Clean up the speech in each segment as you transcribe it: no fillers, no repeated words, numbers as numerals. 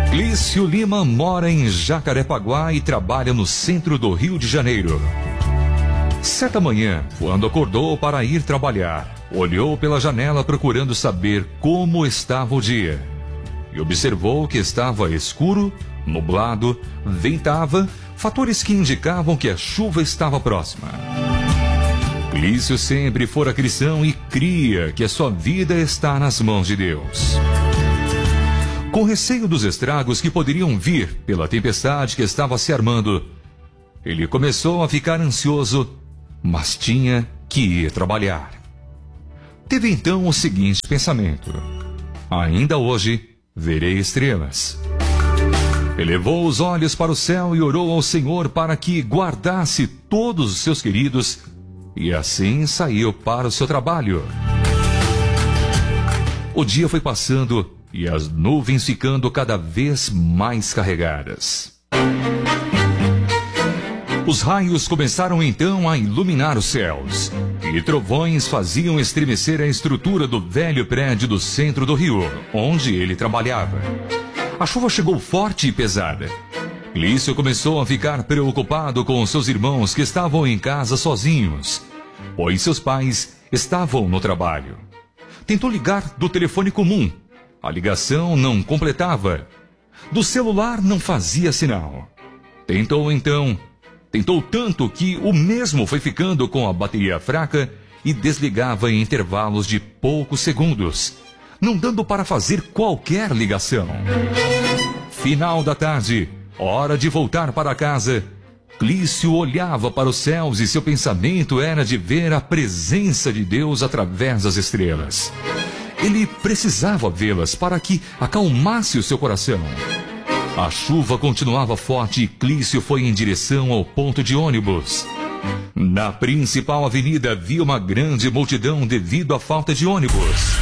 Clício Lima mora em Jacarepaguá e trabalha no centro do Rio de Janeiro. Certa manhã, quando acordou para ir trabalhar, olhou pela janela procurando saber como estava o dia. E observou que estava escuro, nublado, ventava, fatores que indicavam que a chuva estava próxima. Clício sempre fora cristão e cria que a sua vida está nas mãos de Deus. Com receio dos estragos que poderiam vir pela tempestade que estava se armando, ele começou a ficar ansioso, mas tinha que ir trabalhar. Teve então o seguinte pensamento: ainda hoje verei estrelas. Elevou os olhos para o céu e orou ao Senhor para que guardasse todos os seus queridos, e assim saiu para o seu trabalho. O dia foi passando e as nuvens ficando cada vez mais carregadas. Os raios começaram então a iluminar os céus, e trovões faziam estremecer a estrutura do velho prédio do centro do Rio, onde ele trabalhava. A chuva chegou forte e pesada. Clício começou a ficar preocupado com seus irmãos que estavam em casa sozinhos, pois seus pais estavam no trabalho. Tentou ligar do telefone comum. A ligação não completava. Do celular não fazia sinal. Tentou tanto que o mesmo foi ficando com a bateria fraca e desligava em intervalos de poucos segundos, não dando para fazer qualquer ligação. Final da tarde, hora de voltar para casa. Clício olhava para os céus e seu pensamento era de ver a presença de Deus através das estrelas. Ele precisava vê-las para que acalmasse o seu coração. A chuva continuava forte e Clício foi em direção ao ponto de ônibus. Na principal avenida havia uma grande multidão devido à falta de ônibus.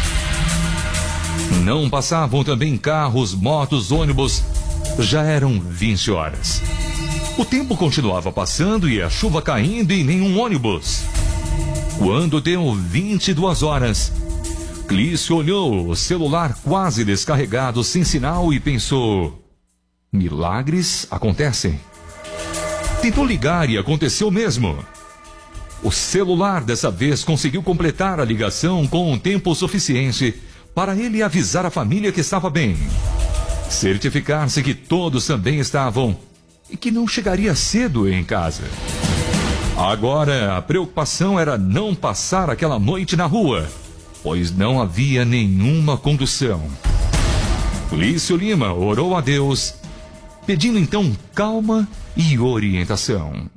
Não passavam também carros, motos, ônibus. Já eram 20 horas. O tempo continuava passando e a chuva caindo e nenhum ônibus. Quando deu 22 horas, Clício olhou o celular quase descarregado, sem sinal, e pensou: milagres acontecem. Tentou ligar e aconteceu mesmo. O celular dessa vez conseguiu completar a ligação com um tempo suficiente para ele avisar a família que estava bem, certificar-se que todos também estavam e que não chegaria cedo em casa. Agora a preocupação era não passar aquela noite na rua, pois não havia nenhuma condução. Clício Lima orou a Deus, pedindo então calma e orientação.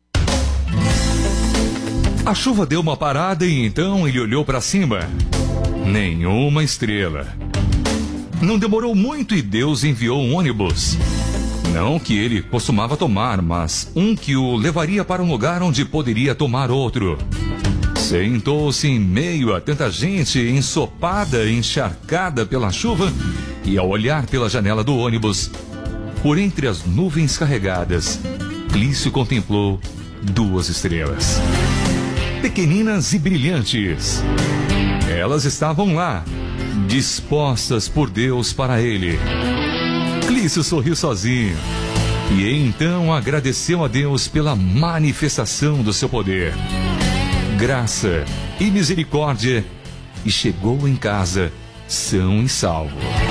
A chuva deu uma parada e então ele olhou para cima. Nenhuma estrela. Não demorou muito e Deus enviou um ônibus. Não que ele costumava tomar, mas um que o levaria para um lugar onde poderia tomar outro. Sentou-se em meio a tanta gente ensopada, encharcada pela chuva, e ao olhar pela janela do ônibus, por entre as nuvens carregadas, Clício contemplou 2 estrelas, pequeninas e brilhantes. Elas estavam lá, dispostas por Deus para ele. Clício sorriu sozinho e então agradeceu a Deus pela manifestação do seu poder, graça e misericórdia, e chegou em casa são e salvo.